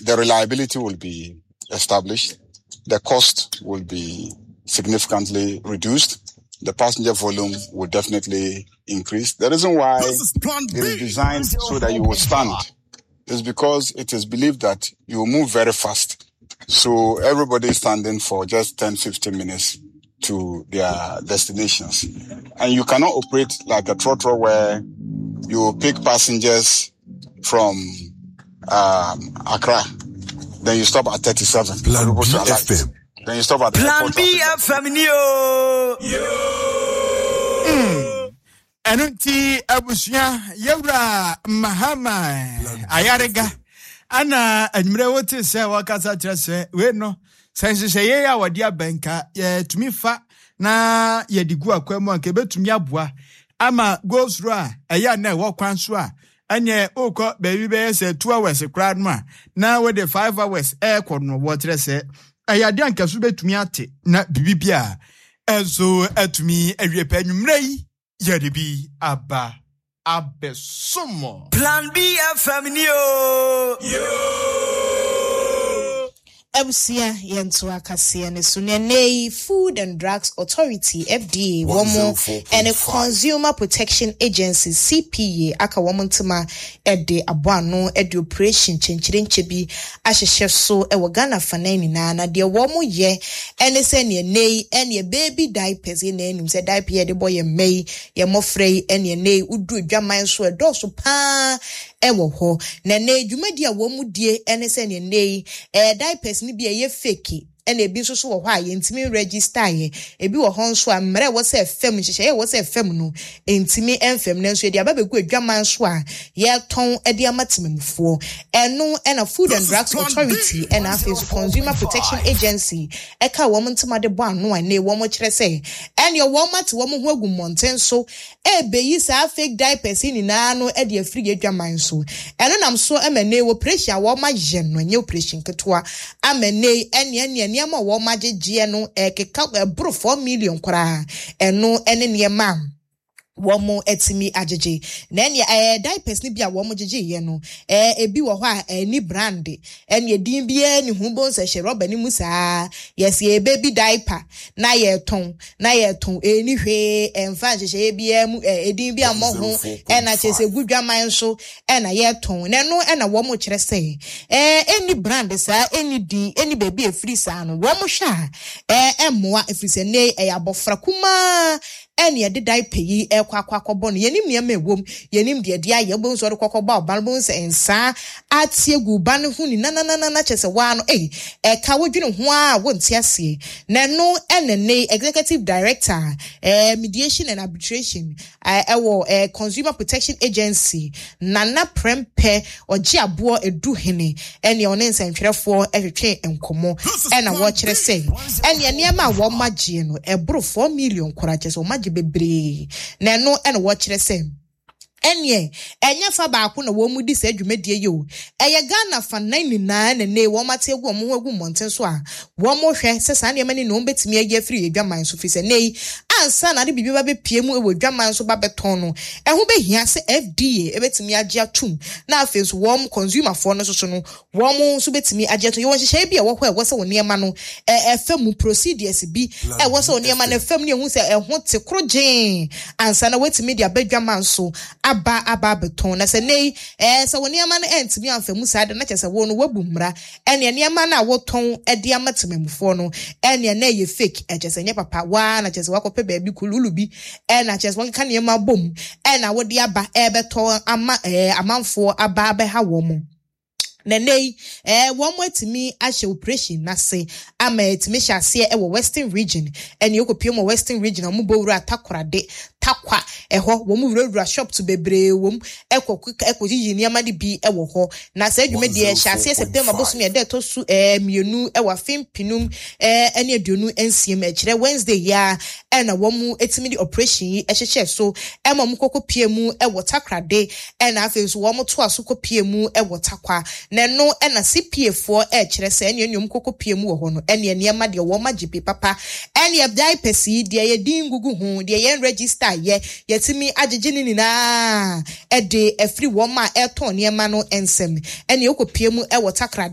the reliability will be established. The cost will be significantly reduced. The passenger volume will definitely increase. The reason why it is designed so that you will stand is because it is believed that you will move very fast. So everybody is standing for just 10-15 minutes to their destinations. And you cannot operate like a trotro where you pick passengers from Accra, then you stop at 37. Plan B FM. Then you stop at Plan B FM. Anunti abusia yewra mahama ayarega ana admire wote se wakasa trese we no sense ye ya wadi abenka ye tumi fa na ye digu akwemu anke betumi aboa ama go through eya na wo kwan so a anye okọ baby be se 2 hours kra no na we the 5 hours ko no wo trese ayade anka so betumi ate na bibibia enso atumi awiepa nwumre yi Yadibi Abba Abesumo. Plan B FM yo. Ebusia yentu akasia ne sunene Food and Drugs Authority FDA womo and a Consumer Protection Agency CPA aka womo ntema ede aboano ede operation chenchirenchebi ahyehye so e Ghana fanani na de womo ye ene se ne nei ene baby diapers ye na enim se diaper ye de boy mei ye mofrei ene nei udu dwaman so edoso pa ewo ho na nei dwumadi a womo die ene se ne nei diapers ni bi ye fake and ebi nso so wo ha ye ntimi register ye ebi wo ho nso amre wo se fam hihye ye wo se fam no ntimi enfam na nso e dia babegu adwaman so a ye ton e dia matememfo eno na Food and Drugs Authority and Affairs Consumer Protection Agency e ka wo ntema de bo ano a na wo mo kire se en yo wo mate wo mo ho agu monten so e be yi sa fake diapers ni na no e dia free adwaman so eno nam so e mane wo pressure wo ma je no nye operation ketwa amane ene niema wo magyegie no keka bro 4 million kwara eno ene niema womo etimi agyegie na ene diapers ni bia womo gyegye no ebi wo ho a ni brand ene edin bia ni humbo se hye rubber ni musa yes ye baby diaper na ye ton eni hwe emfa gyegye bia mu edin bia mo ho ena chese gudwaman so ena ye ton na no ena womo kire se eni brand sa eni din eni baby efiri sa no womo hwa emoa efiri se ne abofra kuma eni ye de diaper yi kwakwakobo no yenim niam ewom yenim de dia ye bo nso de kokoba obalbo nse ensa atiegu ba ne hu ni na chese wa no ka wodwene ho a wonti ase na no enene executive director mediation and arbitration Consumer Protection Agency Nana Prempe oji abo eduhene ene one nsentwerefo ehwetwe enkomo ena wo kire se ene niam wo magye no ebro 4 million kwara chese o magye bebre na no ene wo kire se enye fa baako na wo mu di se adwumadie yo eye Ghana fa 99 na ne wo mate egu omo egu monten so a wo mo hwe se sa ne mani no betimi age afiri adwaman so fi se nei ansa na de bibi ba be pie mu ewu adwaman so ba beton no eho be hia se FDA ebetimi age atum na afes wo mo consumer for no so no wo mo so betimi age atum yo wo hye bia wo hwe wo se wo ne ma no fam procedures bi wo se wo ne ma na fam ne hu se eho te krogen ansa na wetimi dia badwaman so aba beton na se nei se woni ama na entimi amfamu saade na chese wo no wabumra ene niam na woton ede amatememfo no ene na ye fake chese nye papa wa na chese wakope baabi kululu bi na chese won ka niam abom na wodi aba beton amanfo aba ha wo mo Nenei, one more to me as operation na say ama etimi hyase e wo Western region ene yokopiem Western region omubowura takorade takwa eho wo mu wura shop to bebre wom ekoji niam de bi e wo ho na say dwume de hyase September bosu me de to su mienu e wa fimpinum ene aduonu ensiem e kire Wednesday ya ena wo mu etimi di operation yi ehyehe so e ma mu kokopiem e wo takrade ena afenso wo mu to aso kopiem e wo takwa Neno ena CPA for kire se ene nyom kokopiem wo ho no ene niam de wo magye papa ene diapers yi de ye din gugu ho de ye register ye yetimi agege ni na ede afri wo ma eton niam no ensem ene okopiem e wo takrade